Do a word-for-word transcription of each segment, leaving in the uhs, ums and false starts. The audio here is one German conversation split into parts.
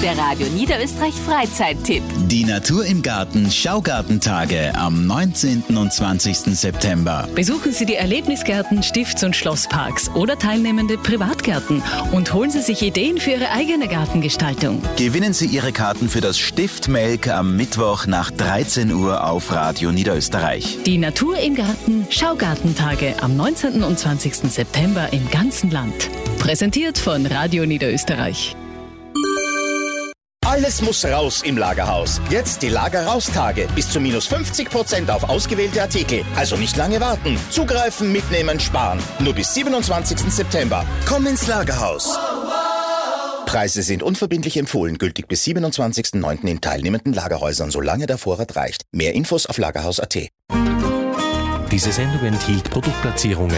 Der Radio Niederösterreich Freizeittipp. Die Natur im Garten Schaugartentage am neunzehnten und zwanzigsten September. Besuchen Sie die Erlebnisgärten, Stifts- und Schlossparks oder teilnehmende Privatgärten und holen Sie sich Ideen für Ihre eigene Gartengestaltung. Gewinnen Sie Ihre Karten für das Stiftmelk am Mittwoch nach dreizehn Uhr auf Radio Niederösterreich. Die Natur im Garten Schaugartentage am neunzehnten und zwanzigsten September im ganzen Land. Präsentiert von Radio Niederösterreich. Alles muss raus im Lagerhaus. Jetzt die Lager-Raus-Tage. Bis zu minus fünfzig Prozent auf ausgewählte Artikel. Also nicht lange warten. Zugreifen, mitnehmen, sparen. Nur bis siebenundzwanzigsten September. Komm ins Lagerhaus. Wow, wow. Preise sind unverbindlich empfohlen. Gültig bis siebenundzwanzigsten neunten in teilnehmenden Lagerhäusern, solange der Vorrat reicht. Mehr Infos auf lagerhaus punkt at. Diese Sendung enthielt Produktplatzierungen.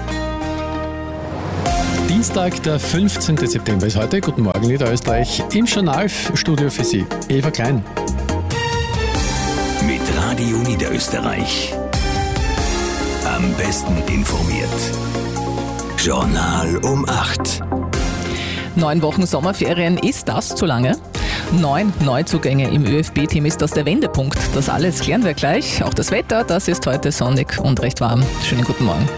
Dienstag, der fünfzehnten September ist heute. Guten Morgen, Niederösterreich. Im Journalstudio für Sie, Eva Klein. Mit Radio Niederösterreich. Am besten informiert. Journal um acht. Neun Wochen Sommerferien, ist das zu lange? Neun Neuzugänge im ÖFB-Team, ist das der Wendepunkt? Das alles klären wir gleich. Auch das Wetter, das ist heute sonnig und recht warm. Schönen guten Morgen.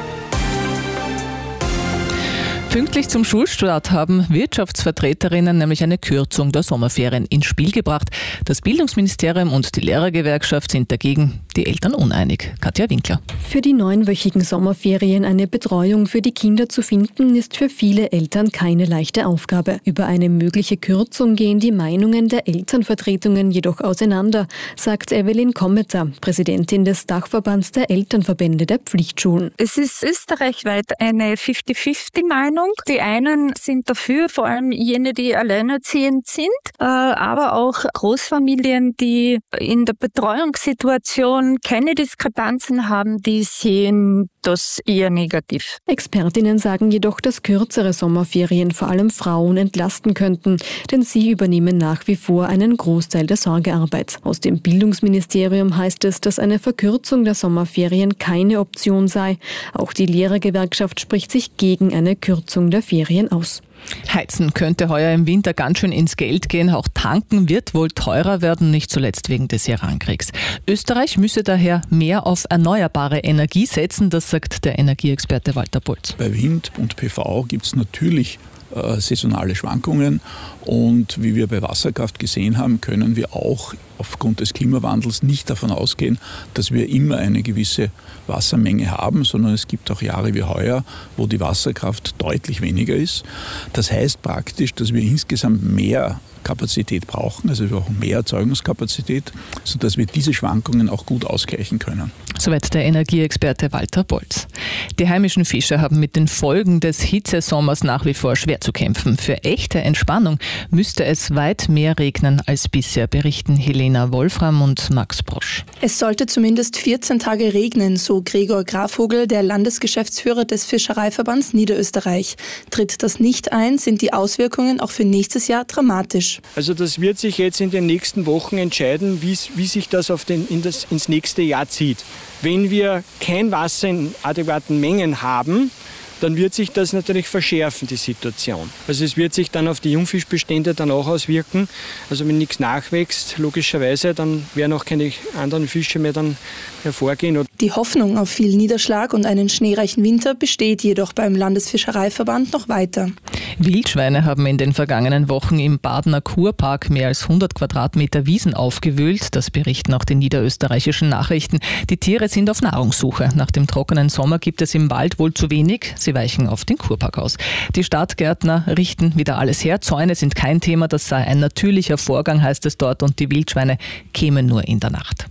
Pünktlich zum Schulstart haben Wirtschaftsvertreterinnen nämlich eine Kürzung der Sommerferien ins Spiel gebracht. Das Bildungsministerium und die Lehrergewerkschaft sind dagegen, die Eltern uneinig. Katja Winkler. Für die neunwöchigen Sommerferien eine Betreuung für die Kinder zu finden, ist für viele Eltern keine leichte Aufgabe. Über eine mögliche Kürzung gehen die Meinungen der Elternvertretungen jedoch auseinander, sagt Evelyn Kommeter, Präsidentin des Dachverbands der Elternverbände der Pflichtschulen. Es ist österreichweit eine fünfzig fünfzig Meinung. Die einen sind dafür, vor allem jene, die alleinerziehend sind, aber auch Großfamilien, die in der Betreuungssituation keine Diskrepanzen haben, die sehen das eher negativ. Expertinnen sagen jedoch, dass kürzere Sommerferien vor allem Frauen entlasten könnten, denn sie übernehmen nach wie vor einen Großteil der Sorgearbeit. Aus dem Bildungsministerium heißt es, dass eine Verkürzung der Sommerferien keine Option sei. Auch die Lehrergewerkschaft spricht sich gegen eine Kürzung der Ferien aus. Heizen könnte heuer im Winter ganz schön ins Geld gehen. Auch tanken wird wohl teurer werden, nicht zuletzt wegen des Irankriegs. Österreich müsse daher mehr auf erneuerbare Energie setzen, das sagt der Energieexperte Walter Bolz. Bei Wind und P V gibt es natürlich äh, saisonale Schwankungen und wie wir bei Wasserkraft gesehen haben, können wir auch aufgrund des Klimawandels nicht davon ausgehen, dass wir immer eine gewisse Wassermenge haben, sondern es gibt auch Jahre wie heuer, wo die Wasserkraft deutlich weniger ist. Das heißt praktisch, dass wir insgesamt mehr Kapazität brauchen, also wir brauchen mehr Erzeugungskapazität, sodass wir diese Schwankungen auch gut ausgleichen können. Soweit der Energieexperte Walter Bolz. Die heimischen Fischer haben mit den Folgen des Hitzesommers nach wie vor schwer zu kämpfen. Für echte Entspannung müsste es weit mehr regnen als bisher, berichten Helena Wolfram und Max Brosch. Es sollte zumindest vierzehn Tage regnen, so Gregor Grafvogel, der Landesgeschäftsführer des Fischereiverbands Niederösterreich. Tritt das nicht ein, sind die Auswirkungen auch für nächstes Jahr dramatisch. Also das wird sich jetzt in den nächsten Wochen entscheiden, wie, wie sich das, auf den, in das ins nächste Jahr zieht. Wenn wir kein Wasser in adäquaten Mengen haben, dann wird sich das natürlich verschärfen, die Situation. Also es wird sich dann auf die Jungfischbestände dann auch auswirken. Also wenn nichts nachwächst, logischerweise, dann werden auch keine anderen Fische mehr dann hervorgehen. Die Hoffnung auf viel Niederschlag und einen schneereichen Winter besteht jedoch beim Landesfischereiverband noch weiter. Wildschweine haben in den vergangenen Wochen im Badener Kurpark mehr als hundert Quadratmeter Wiesen aufgewühlt. Das berichten auch die niederösterreichischen Nachrichten. Die Tiere sind auf Nahrungssuche. Nach dem trockenen Sommer gibt es im Wald wohl zu wenig. Sie weichen auf den Kurpark aus. Die Stadtgärtner richten wieder alles her. Zäune sind kein Thema. Das sei ein natürlicher Vorgang, heißt es dort. Und die Wildschweine kämen nur in der Nacht.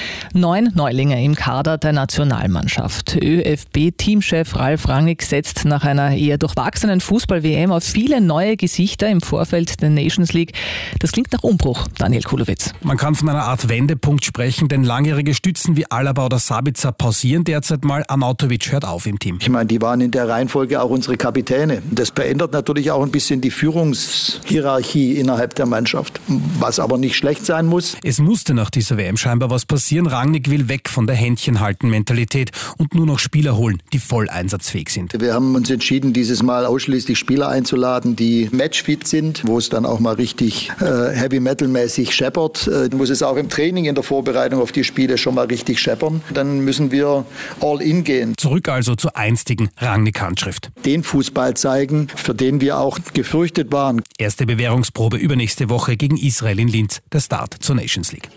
Neun Neulinge im Kader der Nationalmannschaft. ÖFB-Teamchef Ralf Rangnick setzt nach einer eher durchwachsenen Fußball-W M auf viele neue Gesichter im Vorfeld der Nations League. Das klingt nach Umbruch, Daniel Kulowitz. Man kann von einer Art Wendepunkt sprechen, denn langjährige Stützen wie Alaba oder Sabitzer pausieren derzeit mal. Arnautovic hört auf im Team. Ich meine, die waren in der Reihenfolge auch unsere Kapitäne. Das verändert natürlich auch ein bisschen die Führungshierarchie innerhalb der Mannschaft, was aber nicht schlecht sein muss. Es musste nach dieser W M scheinbar was passieren. Rangnick will weg von der Händchenhalten-Mentalität und nur noch Spieler holen, die voll einsatzfähig sind. Wir haben uns entschieden, dieses Mal ausschließlich Spieler einzuladen, die matchfit sind, wo es dann auch mal richtig äh, Heavy-Metal-mäßig scheppert. Äh, muss es auch im Training, in der Vorbereitung auf die Spiele schon mal richtig scheppern. Dann müssen wir all in gehen. Zurück also zur einstigen Rangnick-Handschrift. Den Fußball zeigen, für den wir auch gefürchtet waren. Erste Bewährungsprobe übernächste Woche gegen Israel in Linz, der Start zur Nations League.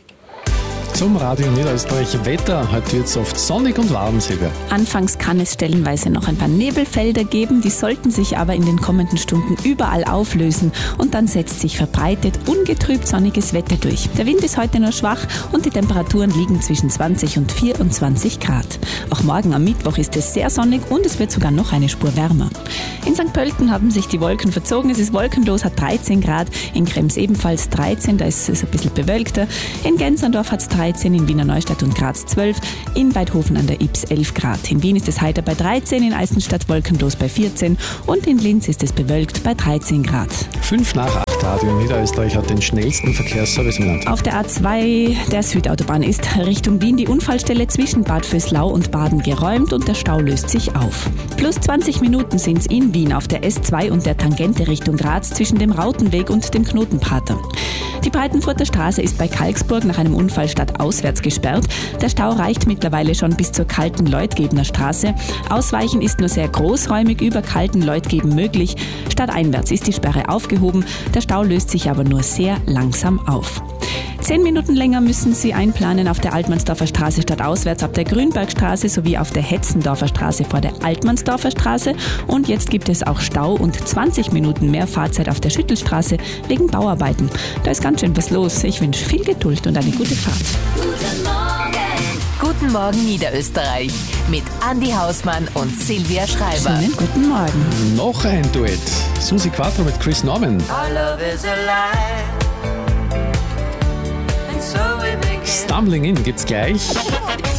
Zum Radio Niederösterreich Wetter. Heute wird es oft sonnig und warm, Silvia. Anfangs kann es stellenweise noch ein paar Nebelfelder geben, die sollten sich aber in den kommenden Stunden überall auflösen und dann setzt sich verbreitet ungetrübt sonniges Wetter durch. Der Wind ist heute nur schwach und die Temperaturen liegen zwischen zwanzig und vierundzwanzig Grad. Auch morgen am Mittwoch ist es sehr sonnig und es wird sogar noch eine Spur wärmer. In Sankt Pölten haben sich die Wolken verzogen, es ist wolkenlos, hat dreizehn Grad, in Krems ebenfalls dreizehn, da ist es ein bisschen bewölkter, in Gensandorf hat es dreizehn, in Wiener Neustadt und Graz zwölf, in Weidhofen an der Ybbs elf Grad. In Wien ist es heiter bei dreizehn, in Eisenstadt wolkenlos bei vierzehn und in Linz ist es bewölkt bei dreizehn Grad. Fünf nach acht Radio Niederösterreich hat den schnellsten Verkehrsservice im Land. Auf der A zwei der Südautobahn ist Richtung Wien die Unfallstelle zwischen Bad Vöslau und Baden geräumt und der Stau löst sich auf. Plus zwanzig Minuten sind es in Wien auf der S zwei und der Tangente Richtung Graz zwischen dem Rautenweg und dem Knotenpater. Die Breitenfurter Straße ist bei Kalksburg nach einem Unfall stadtauswärts gesperrt. Der Stau reicht mittlerweile schon bis zur Kalten-Leutgebener Straße. Ausweichen ist nur sehr großräumig über Kalten-Leutgeben möglich. Stadteinwärts ist die Sperre aufgehoben. Der Stau löst sich aber nur sehr langsam auf. Zehn Minuten länger müssen Sie einplanen auf der Altmannsdorfer Straße stadtauswärts, ab der Grünbergstraße sowie auf der Hetzendorfer Straße vor der Altmannsdorfer Straße. Und jetzt gibt es auch Stau und zwanzig Minuten mehr Fahrzeit auf der Schüttelstraße wegen Bauarbeiten. Da ist ganz schön was los. Ich wünsche viel Geduld und eine gute Fahrt. Guten Morgen. Guten Morgen Niederösterreich mit Andi Hausmann und Silvia Schreiber. Schönen guten Morgen. Noch ein Duett. Susi Quattro mit Chris Norman. Our love is alive. Stumbling In gibt's gleich.